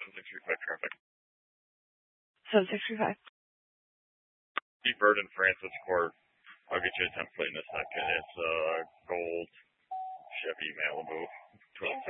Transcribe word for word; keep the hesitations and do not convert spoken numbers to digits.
seven six three five traffic. seven six three five. Deep Bird in Francis Court. I'll get you a template in a second. It's a gold Chevy Malibu twelve